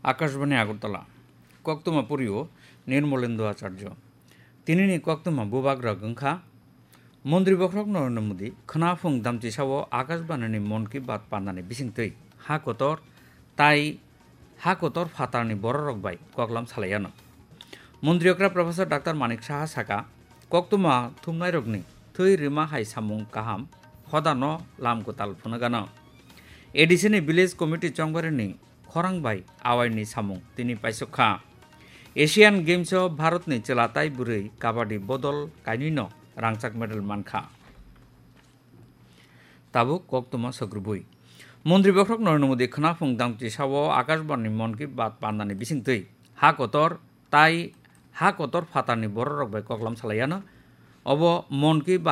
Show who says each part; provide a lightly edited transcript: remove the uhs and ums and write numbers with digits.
Speaker 1: আকাশবাণী আগরতলা কক্তমা পুরীও নির্মলেন্দু আচার্য তিনি কক্তমা বুবাগ্রা গংখা মন্ত্রী বখরক নরেন্দ্র মোদী খনাফুং দামচি সাwo আকাশবাণীনি মন কি বাত পান্নানি বিসিংতৈ হা কতর ফাতারনি বড় রকবাই ককলাম সালাইয়ানো মন্ত্রীকরা প্রফেসর ডাক্তার মানিক সাহা সাকা কক্তমা থুমনাই রগনি থৈ রিমা হাই সামুং কাহাম হদানো লামকুতাল ফুনগানো এডিসিনি ভিলেজ কমিটি চংবারিনি খরাংবাই আওয়াইনি সামুং তিনি পাইসখা এশিয়ান गेम्स भारतनि चेलाताई बुरै काबाडि बदल काइनिनो रांचाक मेडेल मानखा ताबुक कक्तमा सग्रुबुई मन्त्री बखरक नरेंद्र मोदी खनाफुं दांगची साwo आकाशबाणी मन की बात पान्नानि बिसिंतै हा कतर फातारनि बर रकबाय ककलाम सालायानो अब मन की